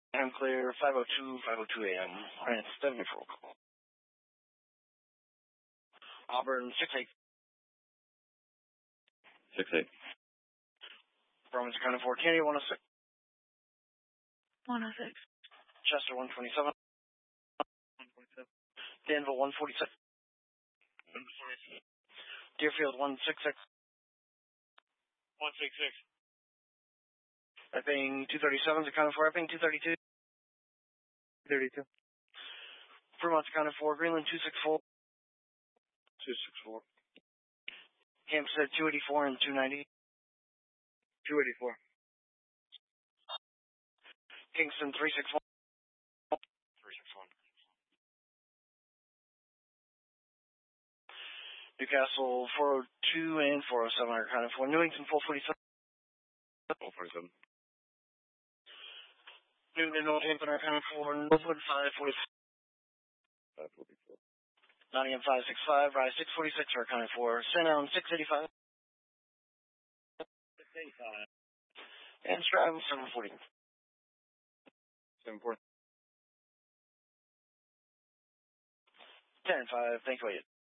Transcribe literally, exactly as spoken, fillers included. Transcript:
I'm clear, five oh two, five oh two a m Alright, seventy-four call. Auburn, six eight. six eight. Bromance accounted for, Kennedy, one oh six. one oh six. Chester, one twenty-seven. one twenty-seven. Danville, one forty-six. one forty-six. Deerfield, one sixty-six. one sixty-six. Epping, two thirty-seven is accounted for. Epping, two thirty-two. thirty-two. Fremont's accounted for. Greenland, two sixty-four. two sixty-four. Hampstead, two eighty-four and two ninety. two eighty-four. Kingston, three sixty-one. three sixty-one. Newcastle, four oh two and four oh seven are accounted for. Newington, four forty-seven. four forty-seven. Newton and Northampton are accounted for. Northwood, five forty-four. five forty-four. Nottingham, five sixty-five. Rye, six forty-six are accounted for. Saint Allen, six eighty-five. six eighty-five. And Stratton, seven forty. seven four. ten five, thank you.